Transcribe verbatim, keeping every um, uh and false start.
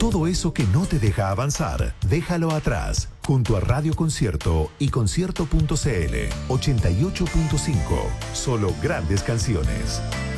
Todo eso que no te deja avanzar, déjalo atrás. Junto a Radio Concierto y concierto punto c l ochenta y ocho punto cinco. Solo grandes canciones.